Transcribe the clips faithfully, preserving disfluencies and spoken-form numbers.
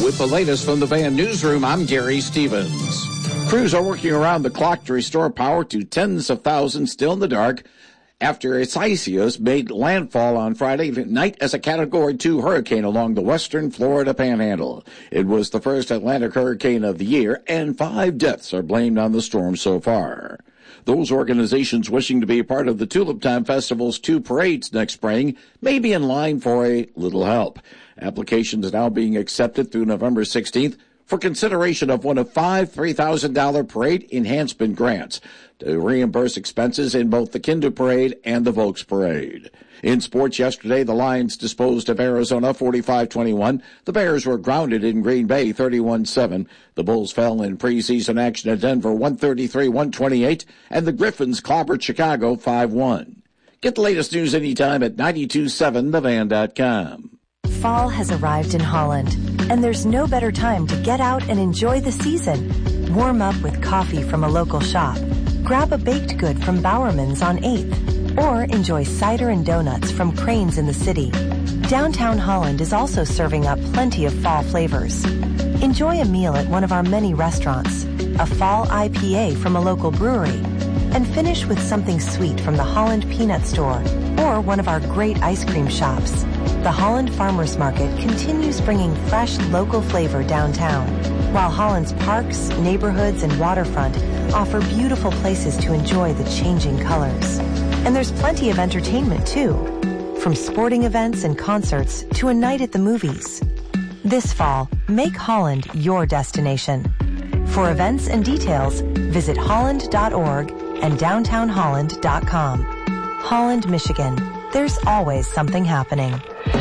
With the latest from the Van Newsroom, I'm Gary Stevens. Crews are working around the clock to restore power to tens of thousands still in the dark after Isaias made landfall on Friday night as a Category two hurricane along the western Florida panhandle. It was the first Atlantic hurricane of the year, and five deaths are blamed on the storm so far. Those organizations wishing to be a part of the Tulip Time Festival's two parades next spring may be in line for a little help. Applications are now being accepted through November sixteenth for consideration of one of five three thousand dollars parade enhancement grants to reimburse expenses in both the Kinder Parade and the Volks Parade. In sports yesterday, the Lions disposed of Arizona forty-five twenty-one. The Bears were grounded in Green Bay thirty-one seven. The Bulls fell in preseason action at Denver one thirty-three one twenty-eight, and the Griffins clobbered Chicago five one. Get the latest news anytime at nine two seven the van dot com. Fall has arrived in Holland, and there's no better time to get out and enjoy the season. Warm up with coffee from a local shop. Grab a baked good from Bowerman's on eighth. Or enjoy cider and donuts from Cranes in the city. Downtown Holland is also serving up plenty of fall flavors. Enjoy a meal at one of our many restaurants, a fall I P A from a local brewery, and finish with something sweet from the Holland Peanut Store or one of our great ice cream shops. The Holland Farmers Market continues bringing fresh local flavor downtown, while Holland's parks, neighborhoods, and waterfront offer beautiful places to enjoy the changing colors. And there's plenty of entertainment, too, from sporting events and concerts to a night at the movies. This fall, make Holland your destination. For events and details, visit holland dot org and downtown holland dot com. Holland, Michigan. There's always something happening.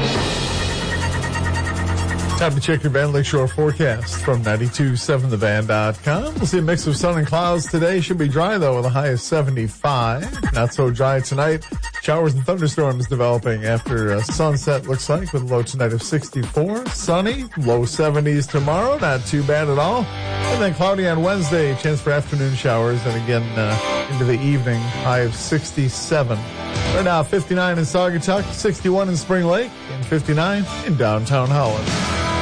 Time to check your Van Lakeshore forecast from ninety-two point seven the van dot com. We'll see a mix of sun and clouds today. Should be dry, though, with a high of seventy-five. Not so dry tonight. Showers and thunderstorms developing after uh, sunset, looks like, with a low tonight of sixty-four. Sunny, low seventies tomorrow. Not too bad at all. And then cloudy on Wednesday. Chance for afternoon showers. And again, uh, into the evening, high of sixty-seven. Right now, fifty-nine in Saugatuck, sixty-one in Spring Lake, and fifty-nine in downtown Holland.